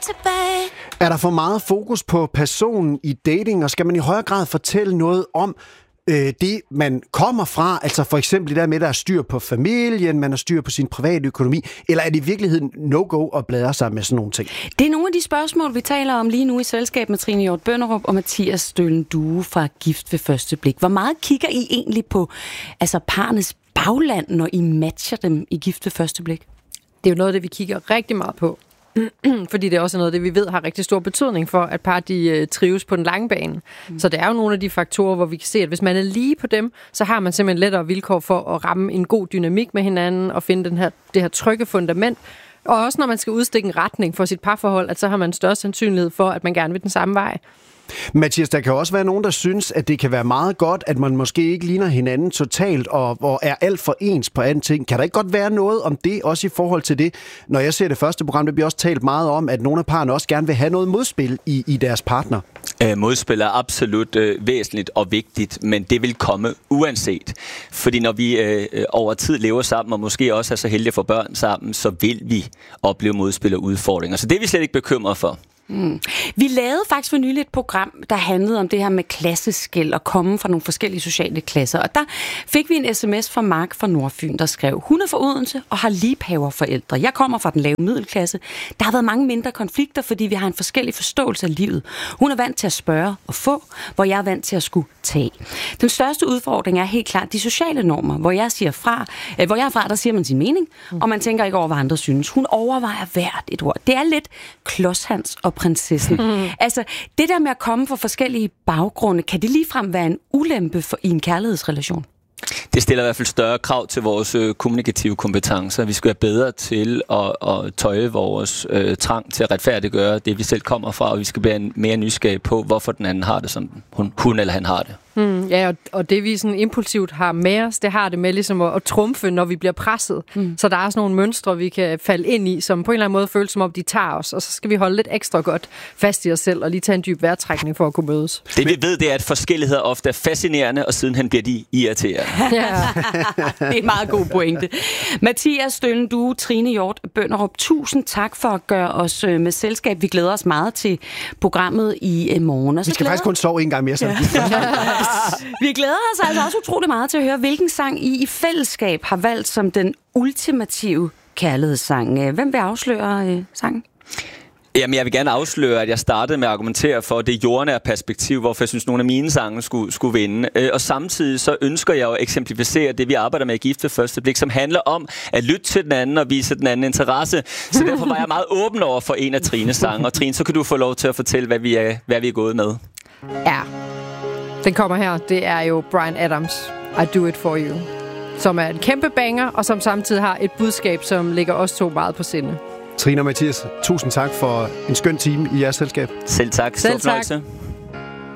tilbage. Er der for meget fokus på personen i dating, og skal man i højere grad fortælle noget om det, man kommer fra? Altså for eksempel det der med, at der er styr på familien, man har styr på sin private økonomi, eller er det i virkeligheden no-go at bladre sig med sådan nogle ting? Det er nogle af de spørgsmål, vi taler om lige nu i selskab med Trine Hjort Bønderup og Mathias Stølen Due fra Gift ved første blik. Hvor meget kigger I egentlig på parnes bagland, når I matcher dem i Gift ved første blik? Det er jo noget af det, vi kigger rigtig meget på. Fordi det er også noget af det, vi ved har rigtig stor betydning for, at par de trives på den lange bane. Så det er jo nogle af de faktorer, hvor vi kan se, at hvis man er lige på dem, så har man simpelthen lettere vilkår for at ramme en god dynamik med hinanden og finde det her trygge fundament. Og også når man skal udstikke en retning for sit parforhold, at så har man større sandsynlighed for, at man gerne vil den samme vej. Mathias, der kan også være nogen, der synes, at det kan være meget godt, at man måske ikke ligner hinanden totalt og er alt for ens på anden ting. Kan der ikke godt være noget om det, også i forhold til det? Når jeg ser det første program, der bliver også talt meget om, at nogle af parerne også gerne vil have noget modspil i deres partner. Modspil er absolut væsentligt og vigtigt, men det vil komme uanset. Fordi når vi over tid lever sammen, og måske også er så heldige at få børn sammen, så vil vi opleve modspil og udfordringer. Så det er vi slet ikke bekymret for. Vi lavede faktisk for nylig et program, der handlede om det her med klasseskel og komme fra nogle forskellige sociale klasser. Og der fik vi en sms fra Mark fra Nordfyn, der skrev: hun er fra Odense og har liebhaverforældre. Jeg kommer fra den lave middelklasse. Der har været mange mindre konflikter, fordi vi har en forskellig forståelse af livet. Hun er vant til at spørge og få, hvor jeg er vant til at skulle tage. Den største udfordring er helt klart de sociale normer, hvor jeg er fra, der siger man sin mening, og man tænker ikke over, hvad andre synes. Hun overvejer hvert et ord. Det er lidt Klodshans og prinsessen. Altså, det der med at komme fra forskellige baggrunde, kan det ligefrem være en ulempe i en kærlighedsrelation? Det stiller i hvert fald større krav til vores kommunikative kompetencer. Vi skal være bedre til at tøje vores trang til at retfærdiggøre det, vi selv kommer fra, og vi skal være mere nysgerrige på, hvorfor den anden har det, som hun eller han har det. Ja, og det vi sådan impulsivt har med os, det har det med ligesom at trumfe, når vi bliver presset. Så der er sådan nogle mønstre, vi kan falde ind i, som på en eller anden måde føles som om, de tager os, og så skal vi holde lidt ekstra godt fast i os selv, og lige tage en dyb vejrtrækning for at kunne mødes. Det vi ved, det er, at forskelligheder ofte er fascinerende, og sidenhen bliver de irriterende. Ja. Det er en meget god pointe. Mathias Stølen Due, Trine Hjort Bønderup, tusind tak for at gøre os med selskab. Vi glæder os meget til programmet i morgen. Vi skal faktisk kun sove en gang mere. Så. Vi glæder os altså også utrolig meget til at høre, hvilken sang I fællesskab har valgt som den ultimative kærlighedssang. Hvem vil afsløre sangen? Jamen, jeg vil gerne afsløre, at jeg startede med at argumentere for det jordnære perspektiv, hvorfor jeg synes, nogle af mine sange skulle vinde. Og samtidig så ønsker jeg at eksemplificere det, vi arbejder med i Gift ved første blik, som handler om at lytte til den anden og vise den anden interesse. Så derfor var jeg meget åben over for en af Trines sange. Og Trine, så kan du få lov til at fortælle, hvad vi er gået med. Ja, den kommer her. Det er jo Bryan Adams, I Do It For You, som er en kæmpe banger, og som samtidig har et budskab, som ligger os to meget på sinde. Trine og Mathias, tusind tak for en skøn time i jeres selskab. Selv tak. Selv tak.